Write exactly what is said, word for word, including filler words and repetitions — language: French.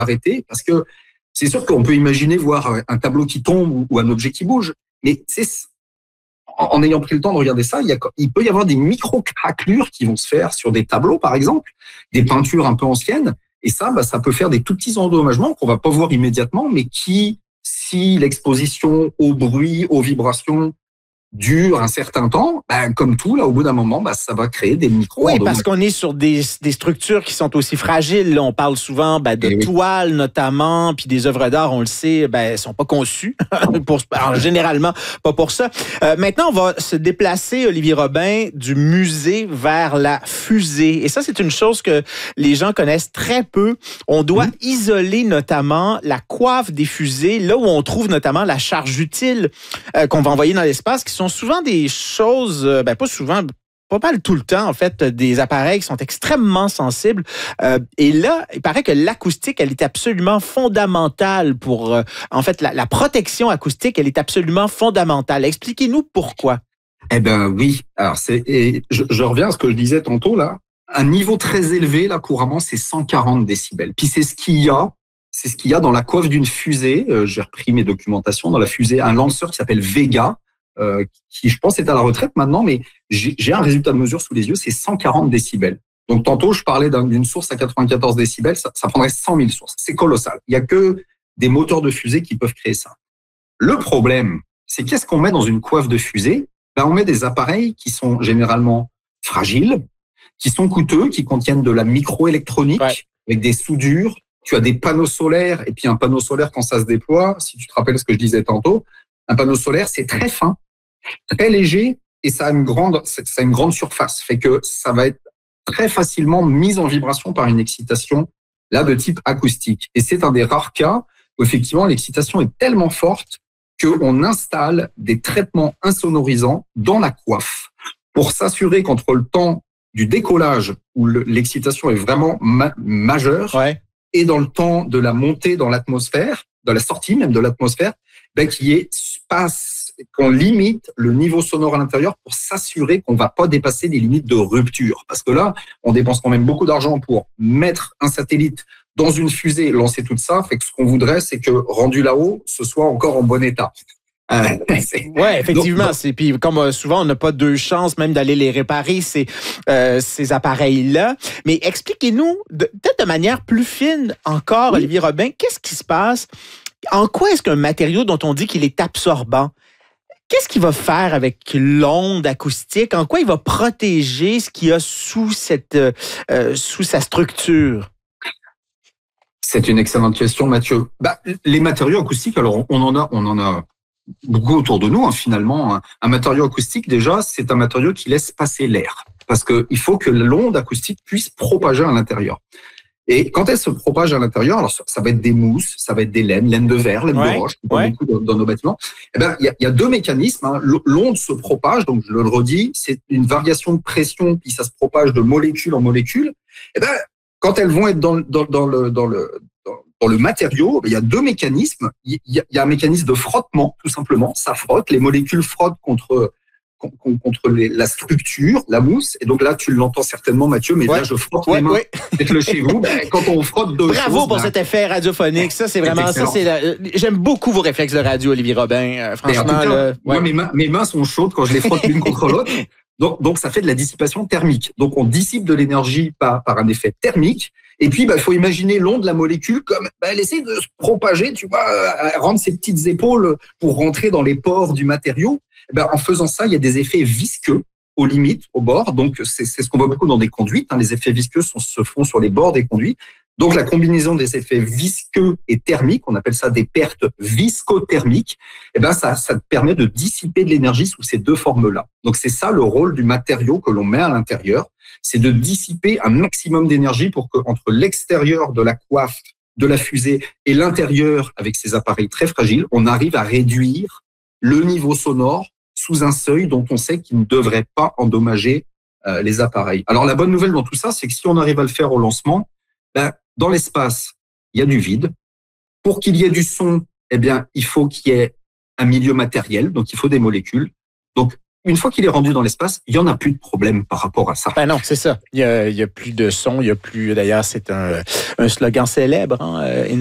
arrêter parce que c'est sûr qu'on peut imaginer voir un tableau qui tombe ou un objet qui bouge, mais c'est en ayant pris le temps de regarder ça, il, y a, il peut y avoir des micro-craquelures qui vont se faire sur des tableaux, par exemple, des peintures un peu anciennes. Et ça, bah, ça peut faire des tout petits endommagements qu'on va pas voir immédiatement, mais qui, si l'exposition au bruit, aux vibrations dure un certain temps, ben, comme tout, là, au bout d'un moment, ben, ça va créer des micro Oui, parce qu'on est sur des, des structures qui sont aussi fragiles. Là, on parle souvent ben, de Et toiles, oui. notamment, puis des œuvres d'art, on le sait, ben, sont pas conçues, pour, alors, généralement, pas pour ça. Euh, maintenant, on va se déplacer, Olivier Robin, du musée vers la fusée. Et ça, c'est une chose que les gens connaissent très peu. On doit mmh. isoler notamment la coiffe des fusées, là où on trouve notamment la charge utile euh, qu'on va envoyer dans l'espace, qui sont souvent des choses, ben pas souvent, pas mal tout le temps, en fait, des appareils qui sont extrêmement sensibles. Euh, et là, il paraît que l'acoustique, elle est absolument fondamentale pour, euh, en fait, la, la protection acoustique, elle est absolument fondamentale. Expliquez-nous pourquoi. Eh ben oui. Alors, c'est, et je, je reviens à ce que je disais tantôt, là. Un niveau très élevé, là, couramment, c'est cent quarante décibels. Puis c'est ce qu'il y a, c'est ce qu'il y a dans la coiffe d'une fusée. Euh, j'ai repris mes documentations dans la fusée, un lanceur qui s'appelle Vega, Euh, qui, je pense, est à la retraite maintenant, mais j'ai, j'ai un résultat de mesure sous les yeux, c'est cent quarante décibels. Donc, tantôt, je parlais d'un, d'une source à quatre-vingt-quatorze décibels, ça, ça prendrait cent mille sources. C'est colossal. Il n'y a que des moteurs de fusée qui peuvent créer ça. Le problème, c'est qu'est-ce qu'on met dans une coiffe de fusée? Ben, on met des appareils qui sont généralement fragiles, qui sont coûteux, qui contiennent de la microélectronique, ouais. avec des soudures. Tu as des panneaux solaires, et puis un panneau solaire, quand ça se déploie, si tu te rappelles ce que je disais tantôt, un panneau solaire, c'est très fin, très léger et ça a une grande, ça a une grande surface. Fait que ça va être très facilement mis en vibration par une excitation, là, de type acoustique. Et c'est un des rares cas où, effectivement, l'excitation est tellement forte qu'on installe des traitements insonorisants dans la coiffe pour s'assurer qu'entre le temps du décollage où le, l'excitation est vraiment ma- majeure ouais. et dans le temps de la montée dans l'atmosphère, de la sortie même de l'atmosphère, ben, qui est passe, qu'on limite le niveau sonore à l'intérieur pour s'assurer qu'on va pas dépasser les limites de rupture. Parce que là, on dépense quand même beaucoup d'argent pour mettre un satellite dans une fusée, lancer tout ça. Fait que ce qu'on voudrait, c'est que rendu là-haut, ce soit encore en bon état. Euh, ouais, effectivement. Donc, c'est, puis comme euh, souvent, on n'a pas deux chances même d'aller les réparer, ces, euh, ces appareils-là. Mais expliquez-nous, de, peut-être de manière plus fine encore, oui. Olivier Robin, qu'est-ce qui se passe? En quoi est-ce qu'un matériau dont on dit qu'il est absorbant, qu'est-ce qu'il va faire avec l'onde acoustique? En quoi il va protéger ce qu'il y a sous, cette, euh, sous sa structure? C'est une excellente question, Mathieu. Bah, les matériaux acoustiques, alors on en a, on en a beaucoup autour de nous, hein, finalement. Un, un matériau acoustique, déjà, c'est un matériau qui laisse passer l'air. Parce qu'il faut que l'onde acoustique puisse propager à l'intérieur. Et quand elle se propage à l'intérieur, alors ça va être des mousses, ça va être des laines, laines de verre, laines ouais, de roche, ouais. beaucoup dans, dans nos bâtiments. Eh ben, il y a, il y a deux mécanismes. Hein. L'onde se propage, donc je le redis, c'est une variation de pression, puis ça se propage de molécule en molécule. Eh ben, quand elles vont être dans, dans, dans le dans le dans, dans le matériau, il y a deux mécanismes. Il y a, il y a un mécanisme de frottement, tout simplement. Ça frotte, les molécules frottent contre contre les, la structure, la mousse. Et donc là, tu l'entends certainement, Mathieu, mais ouais, là, je frotte ouais, les mains. Ouais. Faites-le chez vous. Ben, quand on frotte deux Bravo choses, pour ben, cet effet radiophonique. Ça, c'est vraiment c'est ça. C'est la, j'aime beaucoup vos réflexes de radio, Olivier Robin. Euh, franchement, cas, là, ouais. moi, mes, mains, mes mains sont chaudes quand je les frotte l'une contre l'autre. Donc, donc, ça fait de la dissipation thermique. Donc, on dissipe de l'énergie par, par un effet thermique. Et puis, il bah, faut imaginer l'onde de la molécule comme bah, elle essaie de se propager, tu vois, à rendre ses petites épaules pour rentrer dans les pores du matériau. Ben, en faisant ça, il y a des effets visqueux aux limites, au bord. Donc, c'est, c'est ce qu'on voit beaucoup dans des conduites. Hein. Les effets visqueux sont, se font sur les bords des conduits. Donc, la combinaison des effets visqueux et thermiques, on appelle ça des pertes viscothermiques, eh ben, ça, ça permet de dissiper de l'énergie sous ces deux formes-là. Donc, c'est ça le rôle du matériau que l'on met à l'intérieur. C'est de dissiper un maximum d'énergie pour que, entre l'extérieur de la coiffe, de la fusée et l'intérieur, avec ces appareils très fragiles, on arrive à réduire le niveau sonore sous un seuil dont on sait qu'il ne devrait pas endommager euh, les appareils. Alors, la bonne nouvelle dans tout ça, c'est que si on arrive à le faire au lancement, ben, dans l'espace, il y a du vide. Pour qu'il y ait du son, eh bien, il faut qu'il y ait un milieu matériel, donc il faut des molécules. Donc, une fois qu'il est rendu dans l'espace, il y en a plus de problème par rapport à ça. Ben non, c'est ça. Il y a, il y a plus de son, il y a plus. D'ailleurs, c'est un, un slogan célèbre. Hein?